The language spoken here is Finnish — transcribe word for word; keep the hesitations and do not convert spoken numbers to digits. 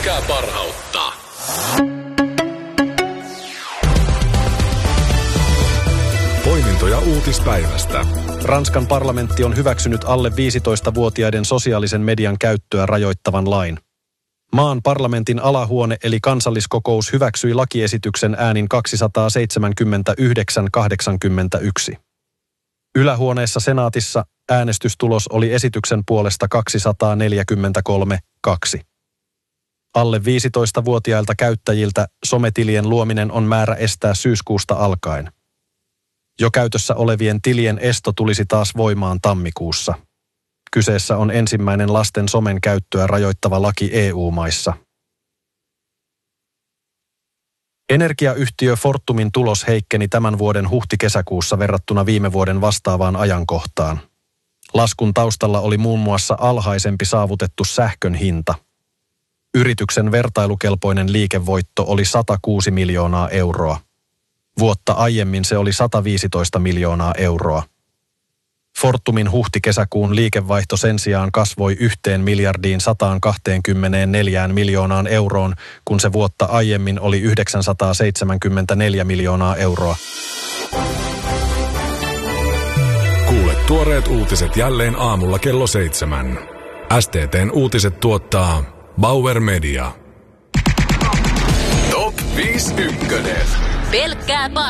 Pelkkää parhautta. Poimintoja uutispäivästä. Ranskan parlamentti on hyväksynyt alle viisitoistavuotiaiden sosiaalisen median käyttöä rajoittavan lain. Maan parlamentin alahuone eli kansalliskokous hyväksyi lakiesityksen äänin kaksisataaseitsemänkymmentäyhdeksän kahdeksankymmentäyksi. Ylähuoneessa senaatissa äänestystulos oli esityksen puolesta kaksisataaneljäkymmentäkolme kaksi. Alle viisitoistavuotiailta käyttäjiltä sometilien luominen on määrä estää syyskuusta alkaen. Jo käytössä olevien tilien esto tulisi taas voimaan tammikuussa. Kyseessä on ensimmäinen lasten somen käyttöä rajoittava laki E U-maissa. Energiayhtiö Fortumin tulos heikkeni tämän vuoden huhti-kesäkuussa verrattuna viime vuoden vastaavaan ajankohtaan. Laskun taustalla oli muun muassa alhaisempi saavutettu sähkön hinta. Yrityksen vertailukelpoinen liikevoitto oli sata kuusi miljoonaa euroa. Vuotta aiemmin se oli sata viisitoista miljoonaa euroa. Fortumin huhti-kesäkuun liikevaihto sen sijaan kasvoi yhteen miljardiin sataan kaksikymmentäneljään miljoonaan euroon, kun se vuotta aiemmin oli yhdeksänsataaseitsemänkymmentäneljä miljoonaa euroa. Kuule tuoreet uutiset jälleen aamulla kello seitsemän. S T T:n uutiset tuottaa Bauer Media. Top viisi ykkönen. Pelkkää